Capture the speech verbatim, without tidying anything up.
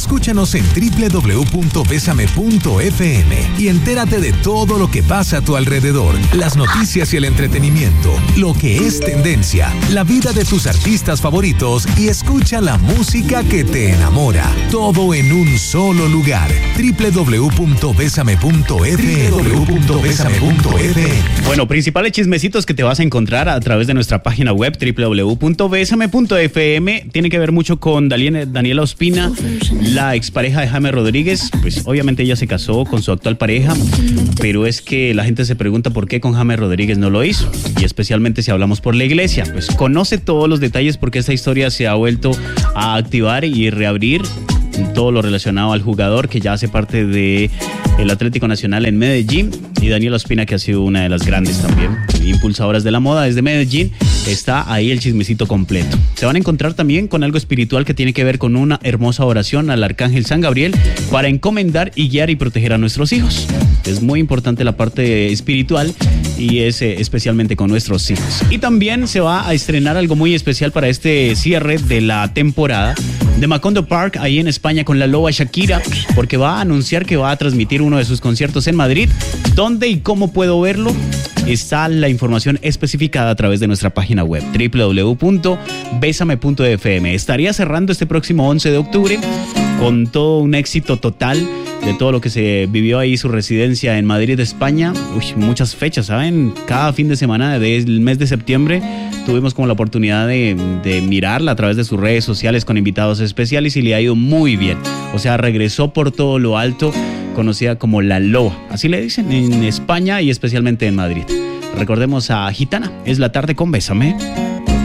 Escúchanos en doble u doble u doble u punto bésame punto efe eme y entérate de todo lo que pasa a tu alrededor, las noticias y el entretenimiento, lo que es tendencia, la vida de tus artistas favoritos y escucha la música que te enamora. Todo en un solo lugar. doble u doble u doble u punto bésame punto efe eme. doble u doble u doble u punto bésame punto efe eme. Bueno, principales chismecitos que te vas a encontrar a través de nuestra página web doble u doble u doble u punto bésame punto efe eme tiene que ver mucho con Daniela Ospina, la expareja de James Rodríguez. Pues obviamente ella se casó con su actual pareja, pero es que la gente se pregunta por qué con James Rodríguez no lo hizo, y especialmente si hablamos por la iglesia. Pues conoce todos los detalles porque esta historia se ha vuelto a activar y reabrir todo lo relacionado al jugador que ya hace parte de el Atlético Nacional en Medellín, y Daniela Ospina, que ha sido una de las grandes también impulsadoras de la moda desde Medellín. Está ahí el chismecito completo. Se van a encontrar también con algo espiritual que tiene que ver con una hermosa oración al Arcángel San Gabriel para encomendar y guiar y proteger a nuestros hijos. Es muy importante la parte espiritual y es eh, especialmente con nuestros hijos. Y también se va a estrenar algo muy especial para este cierre de la temporada de Macondo Park, ahí en España, con la loba Shakira, porque va a anunciar que va a transmitir uno de sus conciertos en Madrid. ¿Dónde y cómo puedo verlo? Está la información especificada a través de nuestra página web doble u doble u doble u punto bésame punto efe eme. Estaría cerrando este próximo once de octubre con todo un éxito total de todo lo que se vivió ahí, su residencia en Madrid, España. Uy, muchas fechas, ¿saben? Cada fin de semana del mes de septiembre tuvimos como la oportunidad de, de mirarla a través de sus redes sociales con invitados especiales y le ha ido muy bien. O sea, regresó por todo lo alto, conocida como La Loba. Así le dicen en España y especialmente en Madrid. Recordemos a Gitana, es la tarde con Bésame.